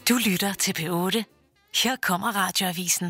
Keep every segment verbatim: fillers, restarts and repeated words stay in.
Du lytter til P otte. Her kommer Radioavisen.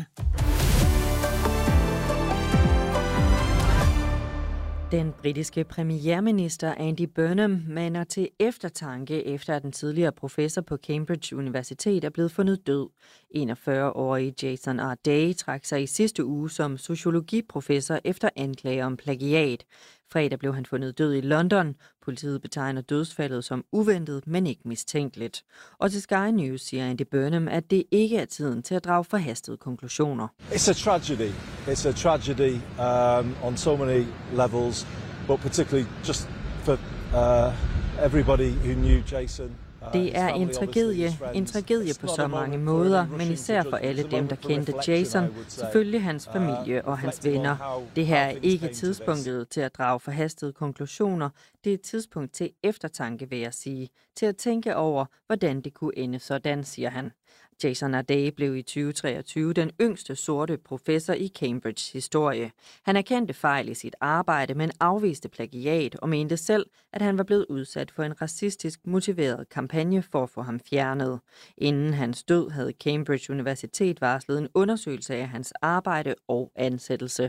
Den britiske premierminister Andy Burnham maner til eftertanke efter at den tidligere professor på Cambridge Universitet er blevet fundet død. enogfyrre-årige Jason R. Day trak sig i sidste uge som sociologiprofessor efter anklager om plagiat. Fredag blev han fundet død i London. Politiet betegner dødsfaldet som uventet, men ikke mistænkeligt. Og til Sky News siger Andy Burnham, at det ikke er tiden til at drage forhastede konklusioner. It's a tragedy. It's a tragedy um, on so many levels, but particularly just for uh, everybody who knew Jason. Det er en tragedie, en tragedie på så mange måder, men især for alle dem, der kendte Jason, selvfølgelig hans familie og hans venner. Det her er ikke tidspunktet til at drage forhastede konklusioner. Det er et tidspunkt til eftertanke, vil jeg sige. Til at tænke over, hvordan det kunne ende sådan, siger han. Jason R. Day blev i tyve treogtyve den yngste sorte professor i Cambridge historie. Han erkendte fejl i sit arbejde, men afviste plagiat og mente selv, at han var blevet udsat for en racistisk motiveret kampagne for at få ham fjernet. Inden hans død havde Cambridge Universitet varslet en undersøgelse af hans arbejde og ansættelse.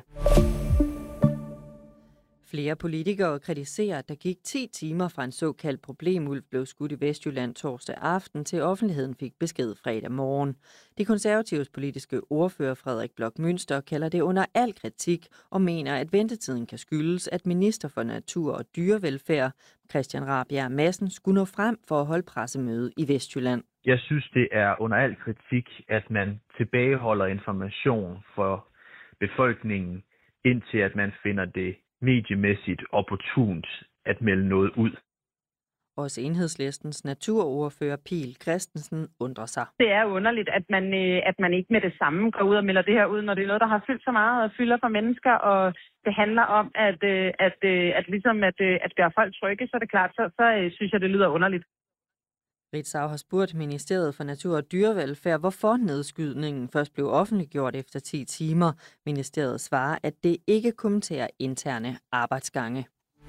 Flere politikere kritiserer, at der gik ti timer fra en såkaldt problemulv blev skudt i Vestjylland torsdag aften, til offentligheden fik besked fredag morgen. De konservatives politiske ordfører Frederik Bloch Münster kalder det under al kritik og mener, at ventetiden kan skyldes, at minister for natur og dyrevelfærd, Christian Rabjerg Madsen, skulle nå frem for at holde pressemøde i Vestjylland. Jeg synes, det er under al kritik, at man tilbageholder information for befolkningen, indtil at man finder det mediemæssigt opportunt at melde noget ud. Også Enhedslistens naturordfører Pihl Christensen undrer sig. Det er underligt, at man, at man ikke med det samme går ud og melder det her ud, når det er noget, der har fyldt så meget og fylder for mennesker, og det handler om, at, at, at, ligesom at, at gøre folk trygge, så er det klart, så, så synes jeg, det lyder underligt. Ritzau har spurgt Ministeriet for Natur og Dyrevelfærd, hvorfor nedskydningen først blev offentliggjort efter ti timer. Ministeriet svarer, at det ikke kommenterer interne arbejdsgange.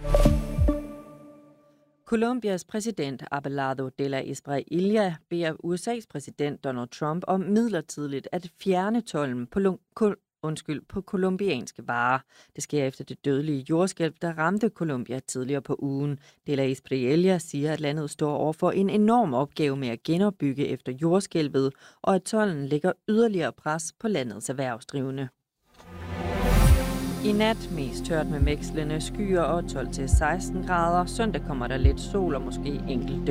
Colombias præsident Abelardo de la Espriella beder U S A's præsident Donald Trump om midlertidigt at fjerne tolden på Undskyld, på colombianske varer. Det sker efter det dødelige jordskælv, der ramte Colombia tidligere på ugen. De la Espriella siger, at landet står over for en enorm opgave med at genopbygge efter jordskælvet, og at tolden lægger yderligere pres på landets erhvervsdrivende. I nat mest tørt med vekslende skyer og tolv til seksten grader. Søndag kommer der lidt sol og måske enkelt